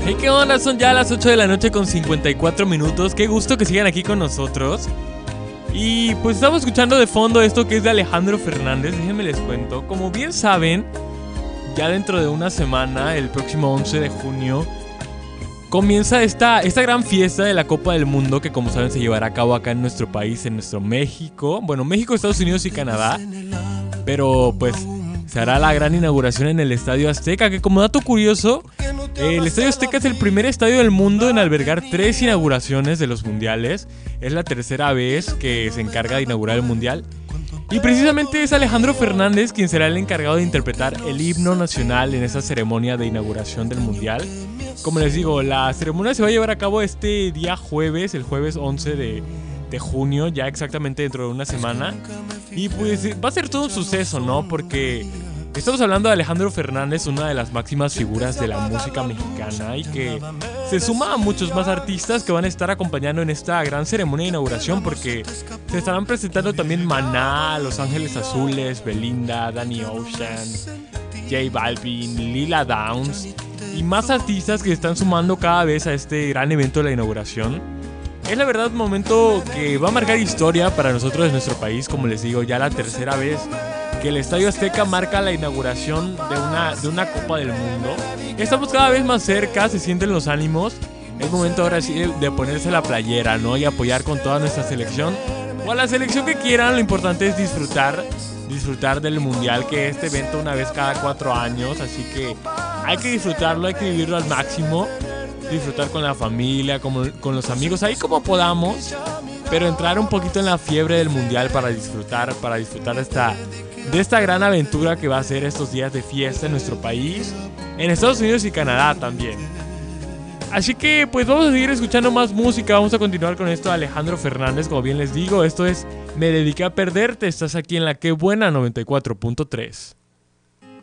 Hey, ¿qué onda? Son ya las 8 de la noche con 54 minutos. Qué gusto que sigan aquí con nosotros. Y pues estamos escuchando de fondo esto que es de Alejandro Fernández. Déjenme les cuento. Como bien saben, ya dentro de una semana, el próximo 11 de junio, comienza esta gran fiesta de la Copa del Mundo, que como saben se llevará a cabo acá en nuestro país, en nuestro México. Bueno, México, Estados Unidos y Canadá. Pero pues se hará la gran inauguración en el Estadio Azteca, que como dato curioso, el Estadio Azteca es el primer estadio del mundo en albergar 3 inauguraciones de los mundiales. Es la tercera vez que se encarga de inaugurar el mundial. Y precisamente es Alejandro Fernández quien será el encargado de interpretar el himno nacional en esa ceremonia de inauguración del mundial. Como les digo, la ceremonia se va a llevar a cabo este día jueves, el jueves 11 de junio, ya exactamente dentro de una semana. Y pues va a ser todo un suceso, ¿no? Porque estamos hablando de Alejandro Fernández, una de las máximas figuras de la música mexicana, y que se suma a muchos más artistas que van a estar acompañando en esta gran ceremonia de inauguración, porque se estarán presentando también Maná, Los Ángeles Azules, Belinda, Danny Ocean, J Balvin, Lila Downs y más artistas que se están sumando cada vez a este gran evento de la inauguración. Es la verdad un momento que va a marcar historia para nosotros en nuestro país, como les digo, ya la tercera vez que el Estadio Azteca marca la inauguración de una Copa del Mundo. Estamos cada vez más cerca, se sienten los ánimos. Es momento ahora sí de ponerse la playera, ¿no? Y apoyar con toda nuestra selección, o a la selección que quieran. Lo importante es disfrutar del mundial, que es este evento una vez cada 4 años, así que hay que disfrutarlo, hay que vivirlo al máximo. Disfrutar con la familia, con los amigos, ahí como podamos, pero entrar un poquito en la fiebre del mundial para disfrutar de esta gran aventura que va a ser estos días de fiesta en nuestro país, en Estados Unidos y Canadá también. Así que pues vamos a seguir escuchando más música, vamos a continuar con esto de Alejandro Fernández, como bien les digo, esto es Me Dediqué a Perderte, estás aquí en la Que Buena 94.3.